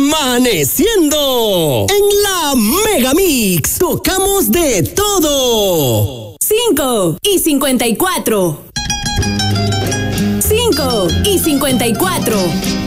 Amaneciendo en la Mega Mix. Tocamos de todo. 5:54. 5:54.